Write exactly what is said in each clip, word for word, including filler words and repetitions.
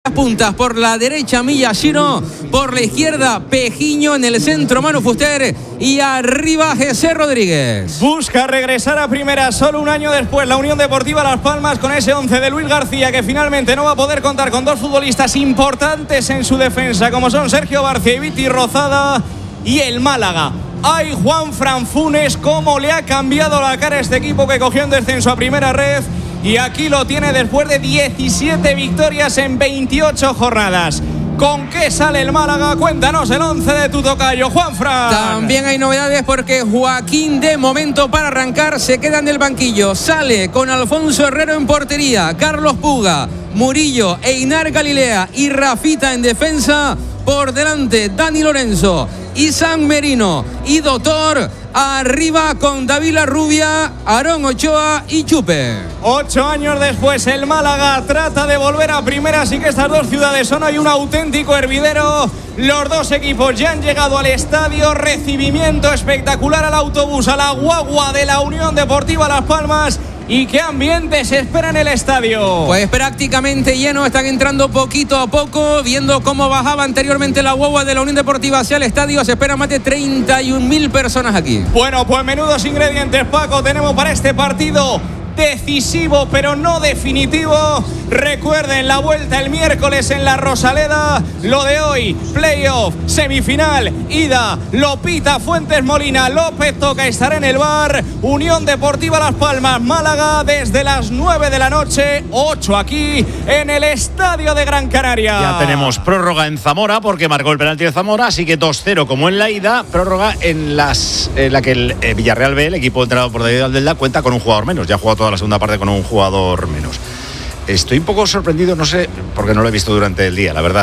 puntas, por la derecha Miyashiro, por la izquierda Pejiño, en el centro Manu Fuster y arriba José Rodríguez. Busca regresar a primera solo un año después la Unión Deportiva Las Palmas con ese once de Luis García, que finalmente no va a poder contar con dos futbolistas importantes en su defensa como son Sergio Barcia y Viti Rozada. Y el Málaga, ay Juanfran Funes, cómo le ha cambiado la cara a este equipo que cogió en descenso a primera red. Y aquí lo tiene después de diecisiete victorias en veintiocho jornadas. ¿Con qué sale el Málaga? Cuéntanos el once de tu tocayo, Juanfran. También hay novedades porque Joaquín, de momento para arrancar, se queda en el banquillo. Sale con Alfonso Herrero en portería, Carlos Puga, Murillo, Einar Galilea y Rafita en defensa. Por delante Dani Lorenzo y San Merino y Doctor. Arriba con David Larrubia, Aarón Ochoa y Chupe. Ocho años después el Málaga trata de volver a primera, así que estas dos ciudades son hoy un auténtico hervidero. Los dos equipos ya han llegado al estadio. Recibimiento espectacular al autobús, a la guagua de la Unión Deportiva Las Palmas. ¿Y qué ambiente se espera en el estadio? Pues prácticamente lleno, están entrando poquito a poco, viendo cómo bajaba anteriormente la guagua de la Unión Deportiva hacia el estadio. Se esperan más de treinta y un mil personas aquí. Bueno, pues menudos ingredientes, Paco, tenemos para este partido decisivo pero no definitivo. Recuerden la vuelta el miércoles en la Rosaleda. Lo de hoy, playoff, semifinal, ida, lo pita Fuentes Molina, López toca estar en el bar. Unión Deportiva Las Palmas, Málaga, desde las nueve de la noche, ocho aquí en el Estadio de Gran Canaria. Ya tenemos prórroga en Zamora porque marcó el penalti de Zamora, así que dos cero como en la ida. Prórroga en, las, en la que el eh, Villarreal B, el equipo entrenado por David Aldelda, cuenta con un jugador menos. Ya ha jugado toda la segunda parte con un jugador menos. Estoy un poco sorprendido, no sé, porque no lo he visto durante el día, la verdad.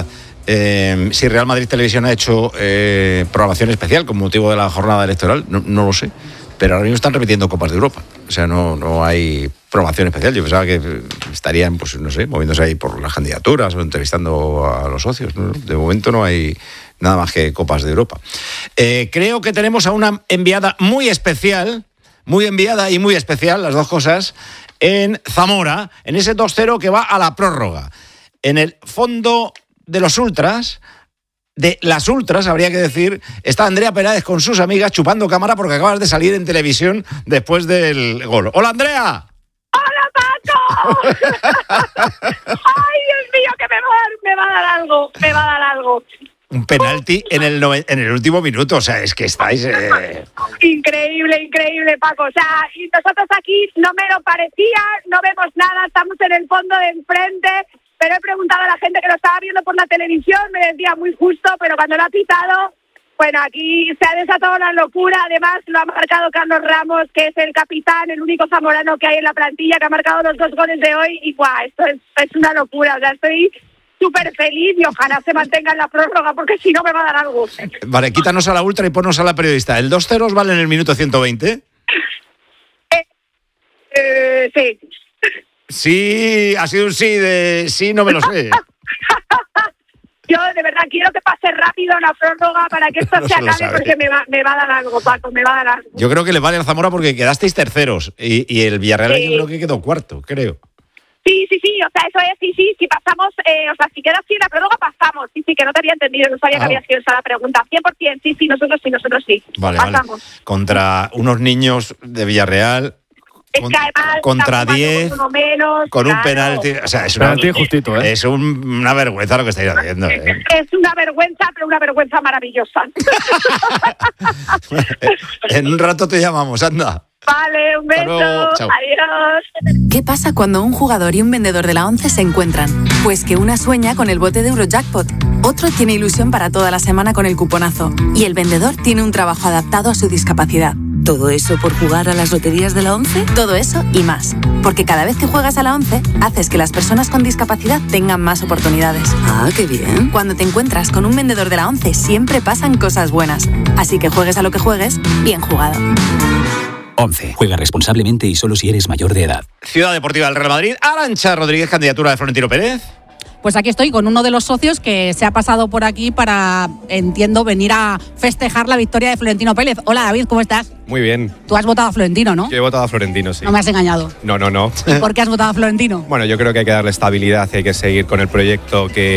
Eh, si Real Madrid Televisión ha hecho eh, programación especial con motivo de la jornada electoral, no, no lo sé. Pero ahora mismo están repitiendo Copas de Europa. O sea, no, no hay programación especial. Yo pensaba que estarían, pues no sé, moviéndose ahí por las candidaturas o entrevistando a los socios. ¿No? De momento no hay nada más que Copas de Europa. Eh, creo que tenemos a una enviada muy especial, muy enviada y muy especial, las dos cosas, en Zamora, en ese dos cero que va a la prórroga. En el fondo de los ultras, de las ultras, habría que decir, está Andrea Peláez con sus amigas chupando cámara porque acabas de salir en televisión después del gol. ¡Hola, Andrea! ¡Hola, Paco! ¡Ay, Dios mío, que me va a dar, me va a dar algo! Me va a dar algo. Un penalti en el, nove, en el último minuto, o sea, es que estáis... Eh... Increíble, increíble, Paco. O sea, y nosotros aquí no me lo parecía, no vemos nada, estamos en el fondo de enfrente, pero he preguntado a la gente que lo estaba viendo por la televisión, me decía muy justo, pero cuando lo ha pitado, bueno, aquí se ha desatado una locura. Además, lo ha marcado Carlos Ramos, que es el capitán, el único zamorano que hay en la plantilla, que ha marcado los dos goles de hoy, y guau, esto es, es una locura. O sea, estoy súper feliz y ojalá se mantenga en la prórroga porque si no me va a dar algo. Vale, quítanos a la ultra y ponnos a la periodista. ¿El dos cero os vale en el minuto ciento veinte? Eh, eh, sí. Sí, ha sido un sí de sí, no me lo sé. Yo de verdad quiero que pase rápido la prórroga para que esto No se se lo acabe sabe. porque me va, me va a dar algo, Paco, me va a dar algo. Yo creo que le vale al Zamora porque quedasteis terceros y, y el Villarreal Sí. yo creo que quedó cuarto, creo. Sí, sí, sí, o sea, eso es, sí, sí, si pasamos, eh, o sea, si queda así la prórroga, pasamos. Sí, sí, que no te había entendido, no sabía Ah. que había sido esa la pregunta. cien por ciento, sí, sí, nosotros sí, nosotros sí. Vale, pasamos. vale. Contra unos niños de Villarreal, Es con- que además, contra estamos jugando diez, con uno menos, con un claro. penalti. O sea, es una, Penalti justito, ¿eh? es un- una vergüenza lo que estáis haciendo. ¿eh? Es una vergüenza, pero una vergüenza maravillosa. En un rato te llamamos, anda. Vale, un Hasta beso, luego, chao. adiós. ¿Qué pasa cuando un jugador y un vendedor de la ONCE se encuentran? Pues que una sueña con el bote de Eurojackpot, otro tiene ilusión para toda la semana con el cuponazo y el vendedor tiene un trabajo adaptado a su discapacidad. ¿Todo eso por jugar a las loterías de la ONCE? Todo eso y más. Porque cada vez que juegas a la ONCE, haces que las personas con discapacidad tengan más oportunidades. Ah, qué bien. Cuando te encuentras con un vendedor de la ONCE, siempre pasan cosas buenas. Así que juegues a lo que juegues, bien jugado. once. Juega responsablemente y solo si eres mayor de edad. Ciudad Deportiva del Real Madrid. Arantxa Rodríguez, candidatura de Florentino Pérez. Pues aquí estoy con uno de los socios que se ha pasado por aquí para, entiendo, venir a festejar la victoria de Florentino Pérez. Hola, David, ¿cómo estás? Muy bien. Tú has votado a Florentino, ¿no? Yo he votado a Florentino, sí. No me has engañado. No, no, no. ¿Por qué has votado a Florentino? Bueno, yo creo que hay que darle estabilidad y hay que seguir con el proyecto que